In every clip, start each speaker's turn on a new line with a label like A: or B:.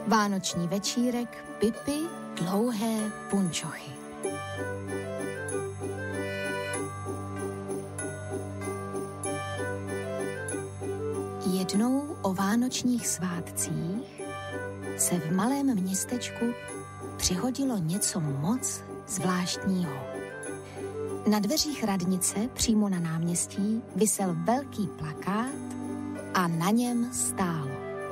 A: Vánoční večírek Pipy dlouhé punčochy. Jednou o vánočních svátcích se v malém městečku přihodilo něco moc zvláštního. Na dveřích radnice přímo na náměstí visel velký plakát a na něm stálo: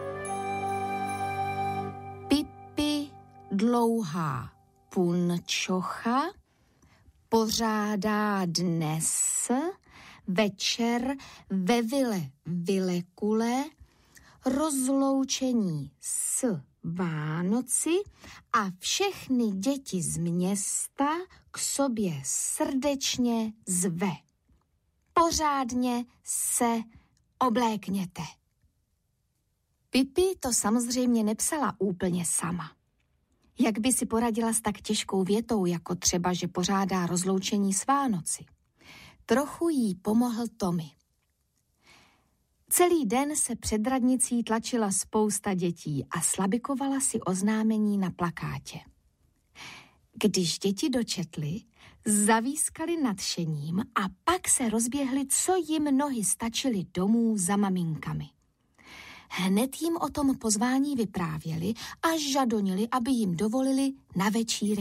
A: Pipy dlouhá punčocha pořádá dnes večer ve vile Vilekule rozloučení s Vánoci a všechny děti z města k sobě srdečně zve. Pořádně se oblékněte. Pipy to samozřejmě nepsala úplně sama. Jak by si poradila s tak těžkou větou, jako třeba, že pořádá rozloučení s Vánoci? Trochu jí pomohl Tommy. Celý den se před radnicí tlačila spousta dětí a slabikovala si oznámení na plakátě. Když děti dočetly, zavískali nadšením a pak se rozběhly, co jim nohy stačily domů za maminkami. Hned jim o tom pozvání vyprávěli a žadonili, aby jim dovolili na večírek